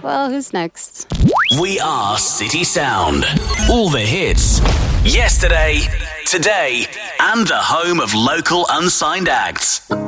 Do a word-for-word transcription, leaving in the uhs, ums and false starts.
Well, who's next? We are City Sound. All the hits. Yesterday, today, and the home of local unsigned acts.